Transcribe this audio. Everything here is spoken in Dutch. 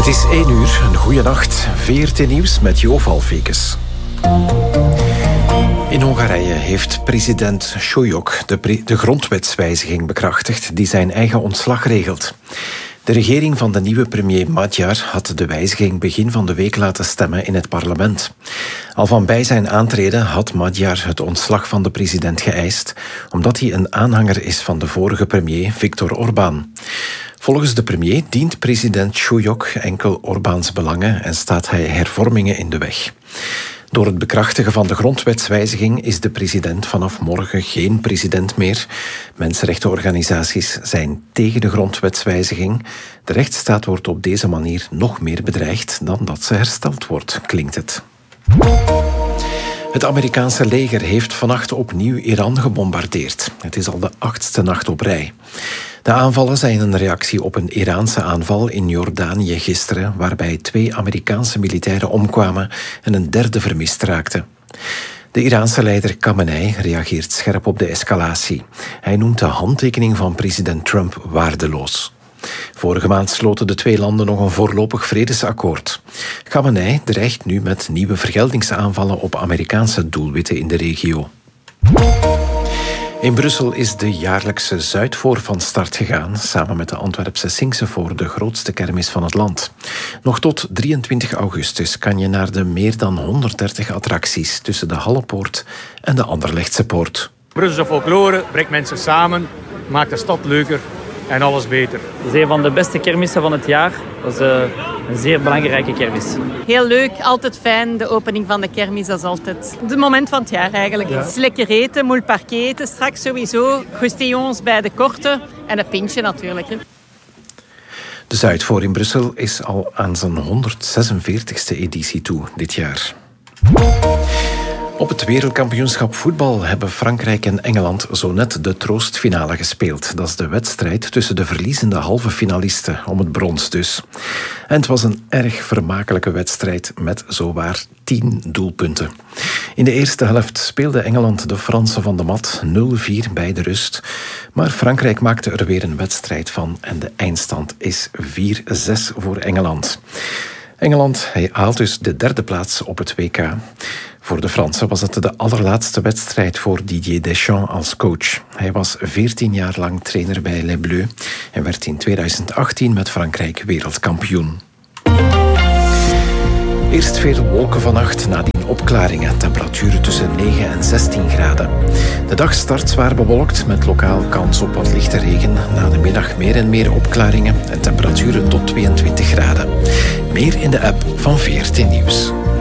is 1 uur, een goeie nacht. VRT Nieuws met Jo Valfekes. In Hongarije heeft president Sólyom de grondwetswijziging bekrachtigd die zijn eigen ontslag regelt. De regering van de nieuwe premier Magyar had de wijziging begin van de week laten stemmen in het parlement. Al van bij zijn aantreden had Magyar het ontslag van de president geëist, omdat hij een aanhanger is van de vorige premier Viktor Orbán. Volgens de premier dient president Sólyom enkel Orbáns belangen en staat hij hervormingen in de weg. Door het bekrachtigen van de grondwetswijziging is de president vanaf morgen geen president meer. Mensenrechtenorganisaties zijn tegen de grondwetswijziging. De rechtsstaat wordt op deze manier nog meer bedreigd dan dat ze hersteld wordt, klinkt het. Het Amerikaanse leger heeft vannacht opnieuw Iran gebombardeerd. Het is al de 8e nacht op rij. De aanvallen zijn een reactie op een Iraanse aanval in Jordanië gisteren, waarbij 2 Amerikaanse militairen omkwamen en een derde vermist raakte. De Iraanse leider Khamenei reageert scherp op de escalatie. Hij noemt de handtekening van president Trump waardeloos. Vorige maand sloten de 2 landen nog een voorlopig vredesakkoord. Khamenei dreigt nu met nieuwe vergeldingsaanvallen op Amerikaanse doelwitten in de regio. In Brussel is de jaarlijkse Zuidvoor van start gegaan, samen met de Antwerpse Singsevoor, de grootste kermis van het land. Nog tot 23 augustus kan je naar de meer dan 130 attracties tussen de Hallepoort en de Anderlechtse Poort. Brusselse folklore brengt mensen samen, maakt de stad leuker en alles beter. Het is een van de beste kermissen van het jaar. Dat is een zeer belangrijke kermis. Heel leuk, altijd fijn. De opening van de kermis, dat is altijd het moment van het jaar eigenlijk. Ja. Het is lekker eten, moel parquet eten, straks sowieso. Croustillons bij de korte en een pintje natuurlijk. De Zuidvoor in Brussel is al aan zijn 146e editie toe dit jaar. Op het wereldkampioenschap voetbal hebben Frankrijk en Engeland zo net de troostfinale gespeeld. Dat is de wedstrijd tussen de verliezende halve finalisten om het brons dus. En het was een erg vermakelijke wedstrijd met zowaar 10 doelpunten. In de eerste helft speelde Engeland de Fransen van de mat, 0-4 bij de rust. Maar Frankrijk maakte er weer een wedstrijd van en de eindstand is 4-6 voor Engeland. Engeland haalt dus de 3e plaats op het WK. Voor de Fransen was het de allerlaatste wedstrijd voor Didier Deschamps als coach. Hij was 14 jaar lang trainer bij Les Bleus en werd in 2018 met Frankrijk wereldkampioen. Eerst veel wolken vannacht, nadien opklaringen. Temperaturen tussen 9 en 16 graden. De dag start zwaar bewolkt met lokaal kans op wat lichte regen. Na de middag meer en meer opklaringen en temperaturen tot 22 graden. Meer in de app van VRT Nieuws.